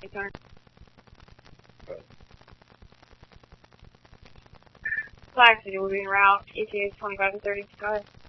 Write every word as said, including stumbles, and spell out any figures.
my turn. Flag city will be en route. E T A twenty-five and thirty, go ahead.